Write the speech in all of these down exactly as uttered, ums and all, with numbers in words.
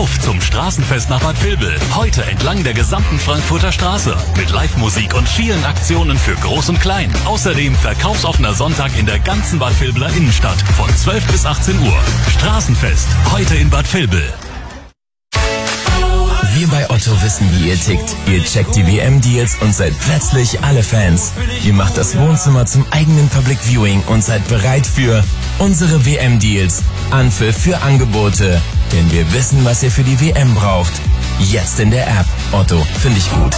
auf zum Straßenfest nach Bad Vilbel. Heute entlang der gesamten Frankfurter Straße. Mit Live-Musik und vielen Aktionen für Groß und Klein. Außerdem verkaufsoffener Sonntag in der ganzen Bad Vilbeler Innenstadt von zwölf bis achtzehn Uhr. Straßenfest, heute in Bad Vilbel. Wir bei Otto wissen, wie ihr tickt. Ihr checkt die W M-Deals und seid plötzlich alle Fans. Ihr macht das Wohnzimmer zum eigenen Public Viewing und seid bereit für unsere W M-Deals. Anpfiff für Angebote. Denn wir wissen, was ihr für die W M braucht. Jetzt in der App. Otto, finde ich gut.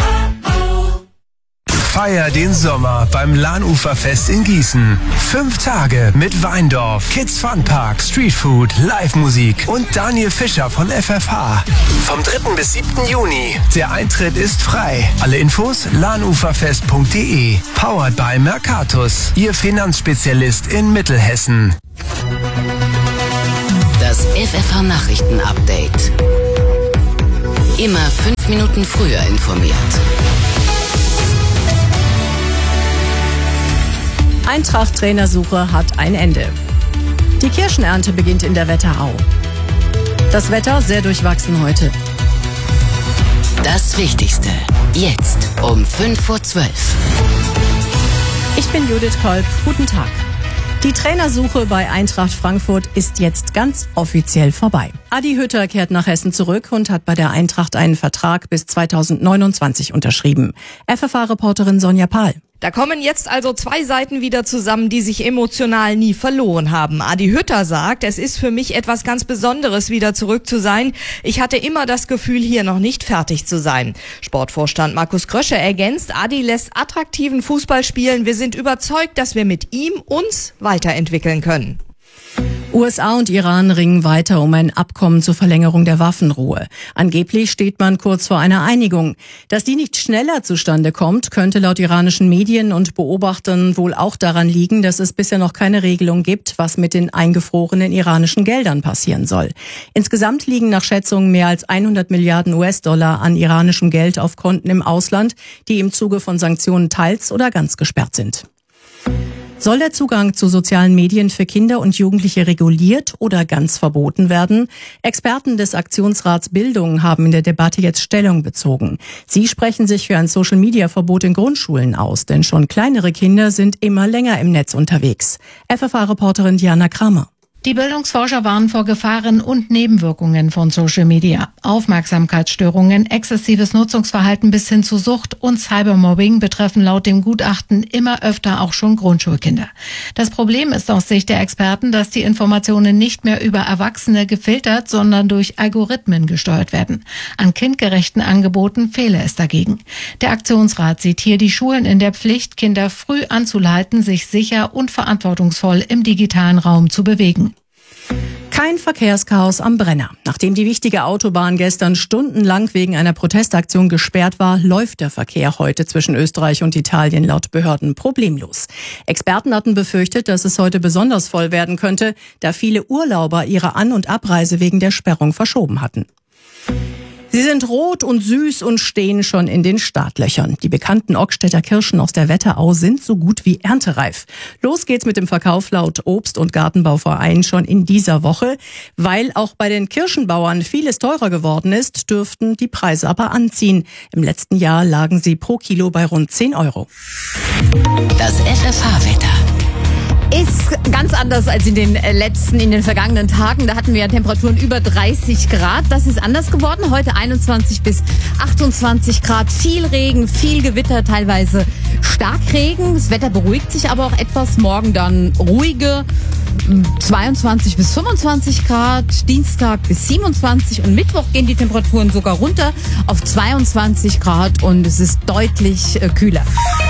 Feier den Sommer beim Lahnuferfest in Gießen. Fünf Tage mit Weindorf, Kids Fun Park, Streetfood, Live-Musik und Daniel Fischer von F F H. Vom dritten bis siebten Juni. Der Eintritt ist frei. Alle Infos lahnuferfest punkt de. Powered by Mercatus, Ihr Finanzspezialist in Mittelhessen. Das F F H-Nachrichten-Update. Immer fünf Minuten früher informiert. Eintracht-Trainersuche hat ein Ende. Die Kirschenernte beginnt in der Wetterau. Das Wetter sehr durchwachsen heute. Das Wichtigste jetzt um fünf Uhr zwölf. Ich bin Judith Kolb. Guten Tag. Die Trainersuche bei Eintracht Frankfurt ist jetzt ganz offiziell vorbei. Adi Hütter kehrt nach Hessen zurück und hat bei der Eintracht einen Vertrag bis zweitausendneunundzwanzig unterschrieben. F F H-Reporterin Sonja Pahl. Da kommen jetzt also zwei Seiten wieder zusammen, die sich emotional nie verloren haben. Adi Hütter sagt, es ist für mich etwas ganz Besonderes, wieder zurück zu sein. Ich hatte immer das Gefühl, hier noch nicht fertig zu sein. Sportvorstand Markus Krösche ergänzt, Adi lässt attraktiven Fußball spielen. Wir sind überzeugt, dass wir mit ihm uns weiterentwickeln können. U S A und Iran ringen weiter um ein Abkommen zur Verlängerung der Waffenruhe. Angeblich steht man kurz vor einer Einigung. Dass die nicht schneller zustande kommt, könnte laut iranischen Medien und Beobachtern wohl auch daran liegen, dass es bisher noch keine Regelung gibt, was mit den eingefrorenen iranischen Geldern passieren soll. Insgesamt liegen nach Schätzungen mehr als hundert Milliarden U S-Dollar an iranischem Geld auf Konten im Ausland, die im Zuge von Sanktionen teils oder ganz gesperrt sind. Soll der Zugang zu sozialen Medien für Kinder und Jugendliche reguliert oder ganz verboten werden? Experten des Aktionsrats Bildung haben in der Debatte jetzt Stellung bezogen. Sie sprechen sich für ein Social-Media-Verbot in Grundschulen aus, denn schon kleinere Kinder sind immer länger im Netz unterwegs. F F H-Reporterin Diana Kramer. Die Bildungsforscher warnen vor Gefahren und Nebenwirkungen von Social Media. Aufmerksamkeitsstörungen, exzessives Nutzungsverhalten bis hin zu Sucht und Cybermobbing betreffen laut dem Gutachten immer öfter auch schon Grundschulkinder. Das Problem ist aus Sicht der Experten, dass die Informationen nicht mehr über Erwachsene gefiltert, sondern durch Algorithmen gesteuert werden. An kindgerechten Angeboten fehle es dagegen. Der Aktionsrat sieht hier die Schulen in der Pflicht, Kinder früh anzuleiten, sich sicher und verantwortungsvoll im digitalen Raum zu bewegen. Kein Verkehrschaos am Brenner. Nachdem die wichtige Autobahn gestern stundenlang wegen einer Protestaktion gesperrt war, läuft der Verkehr heute zwischen Österreich und Italien laut Behörden problemlos. Experten hatten befürchtet, dass es heute besonders voll werden könnte, da viele Urlauber ihre An- und Abreise wegen der Sperrung verschoben hatten. Sie sind rot und süß und stehen schon in den Startlöchern. Die bekannten Ockstädter Kirschen aus der Wetterau sind so gut wie erntereif. Los geht's mit dem Verkauf laut Obst- und Gartenbauverein schon in dieser Woche. Weil auch bei den Kirschenbauern vieles teurer geworden ist, dürften die Preise aber anziehen. Im letzten Jahr lagen sie pro Kilo bei rund zehn Euro. Das F F H-Wetter. Ist ganz anders als in den letzten, in den vergangenen Tagen. Da hatten wir ja Temperaturen über dreißig Grad. Das ist anders geworden. Heute einundzwanzig bis achtundzwanzig Grad. Viel Regen, viel Gewitter, teilweise Starkregen. Das Wetter beruhigt sich aber auch etwas. Morgen dann ruhige zweiundzwanzig bis fünfundzwanzig Grad. Dienstag bis siebenundzwanzig und Mittwoch gehen die Temperaturen sogar runter auf zweiundzwanzig Grad und es ist deutlich äh, kühler.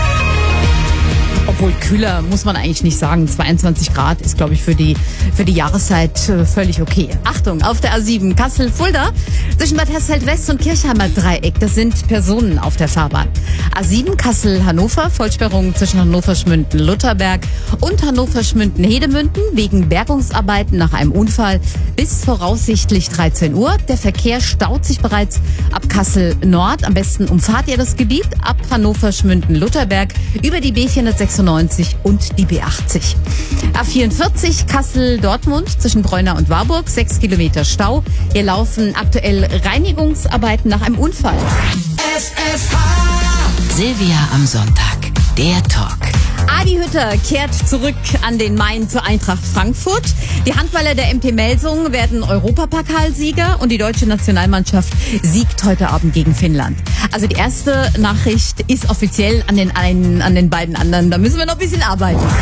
Obwohl kühler muss man eigentlich nicht sagen. zweiundzwanzig Grad ist, glaube ich, für die für die Jahreszeit äh, völlig okay. Achtung, auf der A sieben Kassel-Fulda zwischen Bad Hersfeld-West und Kirchheimer Dreieck. Das sind Personen auf der Fahrbahn. A sieben Kassel-Hannover, Vollsperrung zwischen Hannover-Schmünden-Lutherberg und Hannover-Schmünden-Hedemünden wegen Bergungsarbeiten nach einem Unfall bis voraussichtlich dreizehn Uhr. Der Verkehr staut sich bereits ab Kassel Nord. Am besten umfahrt ihr das Gebiet ab Hannover-Schmünden-Lutherberg über die B vierhundertsechsundneunzig achtundneunzig und die B achtzig. A vierundvierzig Kassel-Dortmund zwischen Bräuna und Warburg, sechs Kilometer Stau. Hier laufen aktuell Reinigungsarbeiten nach einem Unfall. F F H. Silvia am Sonntag. Der Talk. Adi Hütter kehrt zurück an den Main zur Eintracht Frankfurt. Die Handballer der M T Melsungen werden Europapokalsieger und die deutsche Nationalmannschaft siegt heute Abend gegen Finnland. Also die erste Nachricht ist offiziell, an den einen, an den beiden anderen. Da müssen wir noch ein bisschen arbeiten.